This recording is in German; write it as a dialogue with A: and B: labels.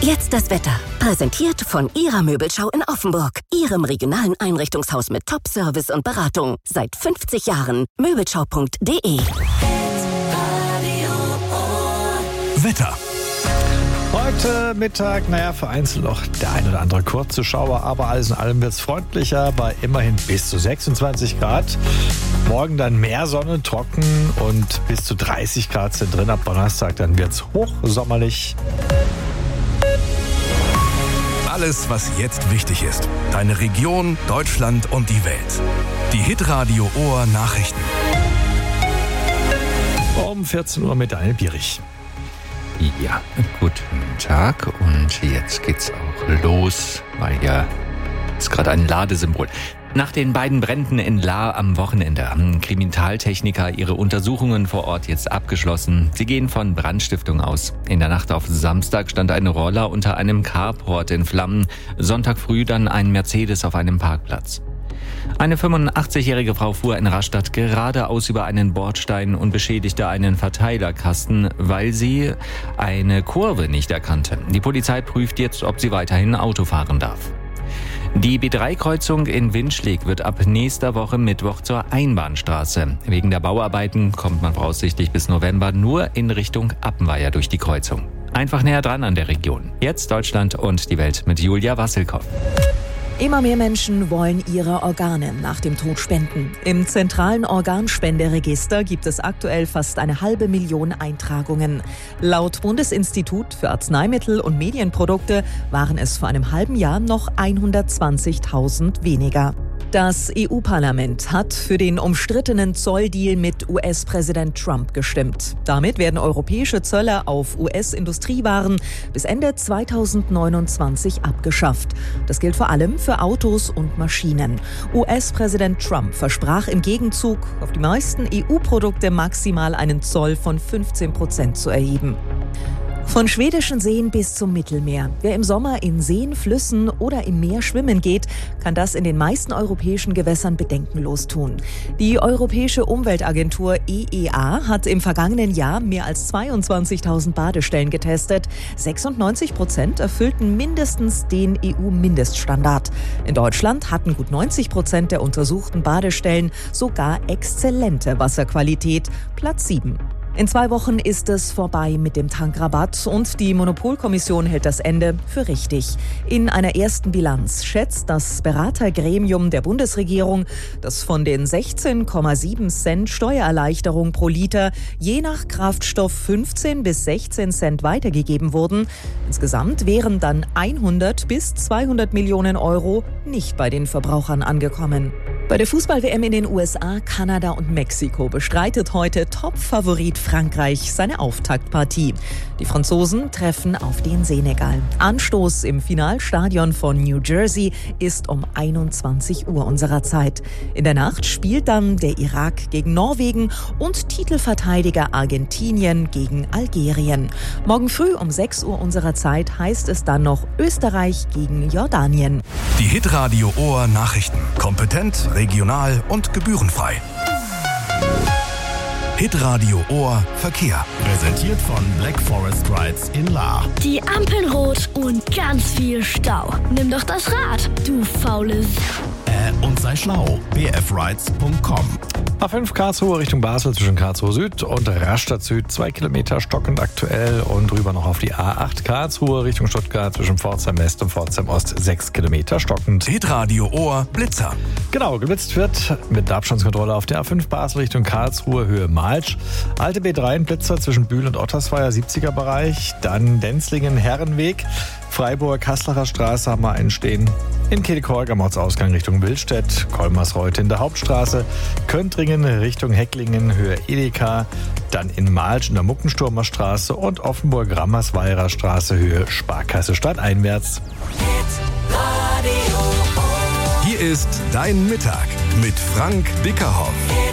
A: Jetzt das Wetter. Präsentiert von Ihrer Möbelschau in Offenburg. Ihrem regionalen Einrichtungshaus mit Top-Service und Beratung. Seit 50 Jahren. Möbelschau.de.
B: Wetter.
C: Heute Mittag, vereinzelt noch der ein oder andere kurze Schauer, aber alles in allem wird es freundlicher bei immerhin bis zu 26 Grad. Morgen dann mehr Sonne, trocken und bis zu 30 Grad sind drin. Ab Donnerstag dann wird es hochsommerlich.
B: Alles, was jetzt wichtig ist. Deine Region, Deutschland und die Welt. Die Hitradio Ohr Nachrichten.
C: Um 14 Uhr mit Daniel Bierich.
D: Ja, guten Tag und jetzt geht's auch los, weil ja ist gerade ein Ladesymbol. Nach den beiden Bränden in Lahr am Wochenende haben Kriminaltechniker ihre Untersuchungen vor Ort jetzt abgeschlossen. Sie gehen von Brandstiftung aus. In der Nacht auf Samstag stand ein Roller unter einem Carport in Flammen. Sonntag früh dann ein Mercedes auf einem Parkplatz. Eine 85-jährige Frau fuhr in Rastatt geradeaus über einen Bordstein und beschädigte einen Verteilerkasten, weil sie eine Kurve nicht erkannte. Die Polizei prüft jetzt, ob sie weiterhin Auto fahren darf. Die B3-Kreuzung in Winschlik wird ab nächster Woche Mittwoch zur Einbahnstraße. Wegen der Bauarbeiten kommt man voraussichtlich bis November nur in Richtung Appenweier durch die Kreuzung. Einfach näher dran an der Region. Jetzt Deutschland und die Welt mit Julia Wassilkow.
E: Immer mehr Menschen wollen ihre Organe nach dem Tod spenden. Im zentralen Organspenderegister gibt es aktuell fast 500.000 Eintragungen. Laut Bundesinstitut für Arzneimittel und Medienprodukte waren es vor einem halben Jahr noch 120.000 weniger. Das EU-Parlament hat für den umstrittenen Zolldeal mit US-Präsident Trump gestimmt. Damit werden europäische Zölle auf US-Industriewaren bis Ende 2029 abgeschafft. Das gilt vor allem für Autos und Maschinen. US-Präsident Trump versprach im Gegenzug, auf die meisten EU-Produkte maximal einen Zoll von 15% zu erheben. Von schwedischen Seen bis zum Mittelmeer. Wer im Sommer in Seen, Flüssen oder im Meer schwimmen geht, kann das in den meisten europäischen Gewässern bedenkenlos tun. Die Europäische Umweltagentur EEA hat im vergangenen Jahr mehr als 22.000 Badestellen getestet. 96% erfüllten mindestens den EU-Mindeststandard. In Deutschland hatten gut 90% der untersuchten Badestellen sogar exzellente Wasserqualität, Platz 7. In 2 Wochen ist es vorbei mit dem Tankrabatt und die Monopolkommission hält das Ende für richtig. In einer ersten Bilanz schätzt das Beratergremium der Bundesregierung, dass von den 16,7 Cent Steuererleichterung pro Liter je nach Kraftstoff 15 bis 16 Cent weitergegeben wurden. Insgesamt wären dann 100 bis 200 Millionen Euro nicht bei den Verbrauchern angekommen. Bei der Fußball-WM in den USA, Kanada und Mexiko bestreitet heute Top-Favorit Frankreich seine Auftaktpartie. Die Franzosen treffen auf den Senegal. Anstoß im Finalstadion von New Jersey ist um 21 Uhr unserer Zeit. In der Nacht spielt dann der Irak gegen Norwegen und Titelverteidiger Argentinien gegen Algerien. Morgen früh um 6 Uhr unserer Zeit heißt es dann noch Österreich gegen Jordanien.
B: Die Hitradio Ohr Nachrichten. Kompetent, regional und gebührenfrei. Hitradio Ohr Verkehr.
F: Präsentiert von Black Forest Rides in Lahr.
G: Die Ampeln rot und ganz viel Stau. Nimm doch das Rad, du faules.
F: Und sei schlau. bfrides.com.
C: A5 Karlsruhe Richtung Basel zwischen Karlsruhe Süd und Rastatt Süd 2 Kilometer stockend aktuell und rüber noch auf die A8 Karlsruhe Richtung Stuttgart zwischen Pforzheim West und Pforzheim Ost 6 Kilometer stockend.
B: Hitradio Ohr Blitzer.
C: Genau, geblitzt wird mit der Abstandskontrolle auf der A5 Basel Richtung Karlsruhe Höhe Malsch. Alte B3 Blitzer zwischen Bühl und Ottersweier 70er Bereich. Dann Denzlingen Herrenweg. Freiburg Haslacher Straße haben wir einen stehen. In Kehlkorg am Ortsausgang Richtung Willstedt, Kolmersreuth in der Hauptstraße, Köntringen Richtung Hecklingen, Höhe Edeka, dann in Malsch in der Muckensturmer Straße und Offenburg-Rammersweirer Straße, Höhe Sparkasse stadteinwärts.
B: Hier ist Dein Mittag mit Frank Dickerhoff.